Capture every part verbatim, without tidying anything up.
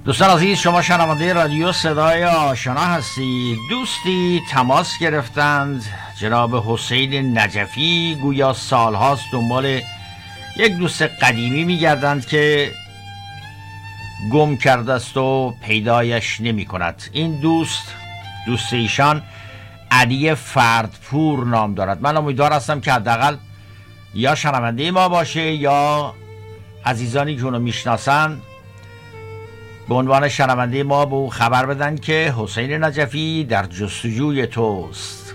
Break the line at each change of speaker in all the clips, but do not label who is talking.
دوستان عزیز، شما شنونده رادیو صدای آشنا هستید. دوستی تماس گرفتند، جناب حسین نجفی، گویا سالهاست دنبال یک دوست قدیمی میگردند که گم کرده است و پیدایش نمی کند. این دوست دوست ایشان علی فردپور نام دارد. من امیدوار هستم که حداقل یا شنونده ما باشه یا عزیزانی که اونو میشناسن به عنوان شنونده ما به او خبر بدن که حسین نجفی در جستجوی توست.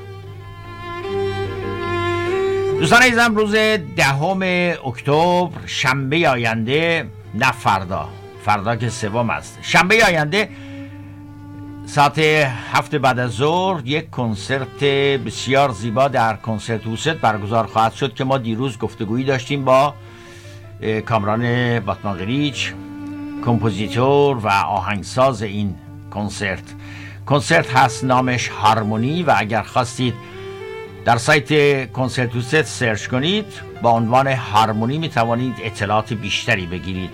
دوستان عزیزم، روز دهم اکتبر شنبه آینده، نه فردا، فردا که سوم است، شنبه آینده ساعت هفت بعد از ظهر یک کنسرت بسیار زیبا در کنسرت هوست برگزار خواهد شد که ما دیروز گفتگویی داشتیم با کامران باتمانقریچ، کمپوزیتور و آهنگساز این کنسرت. کنسرت هست نامش هارمونی و اگر خواستید در سایت کنسرت هوست سرچ کنید با عنوان هارمونی می توانید اطلاعات بیشتری بگیرید.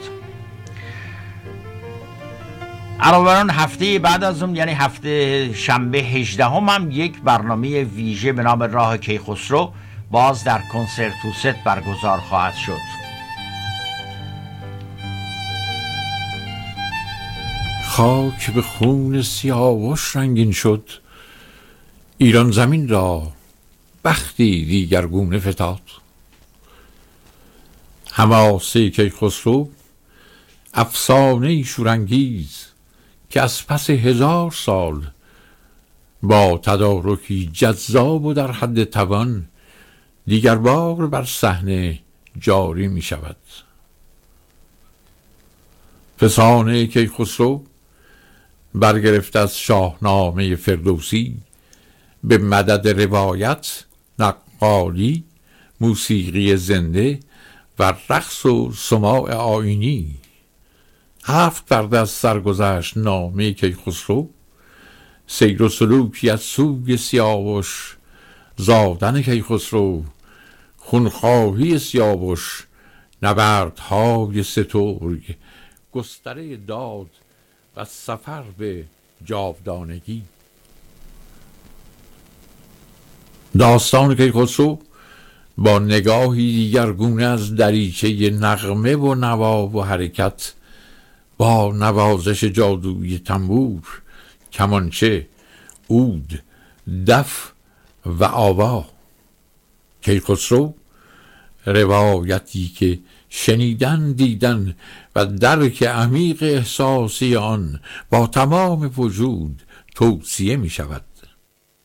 علاوه بر آن هفته بعد از اون، یعنی هفته شنبه هجدهم هم یک برنامه ویژه به نام راه کیخسرو باز در کنسرت هوست برگزار خواهد شد.
خاک به خون سیاوش رنگین شد، ایران زمین را بختی دیگرگونه فتاد. حماسه کیخسرو افسانه‌ای شورانگیز که از پس هزار سال با تدارکی جذاب و در حد توان دیگر بار بر صحنه جاری می شود. فسانه کیخسرو برگرفته از شاهنامه فردوسی به مدد روایت، نقالی، موسیقی زنده و رقص و سماع آیینی. هفت پرده از سرگذشت نامه کیخسرو، سیر و سلوکی از سوی سیاوش، زادن کیخسرو، خونخواهی سیاوش، نبردهای سترگ، گستره داد و سفر به جاودانگی. داستان کیخسرو با نگاهی دیگرگونه از دریچه نغمه و نوا و حرکت، با نوازش جادویی تنبور، کمانچه، عود، دف و آوا. کیخسرو روایتی که شنیدن، دیدن و درک عمیق احساسی آن با تمام وجود توصیه می شود.